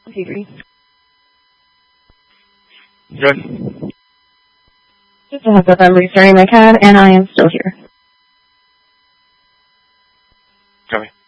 Okay, great. Good. Just a heads up, I'm restarting my CAD, and I am still here. Copy.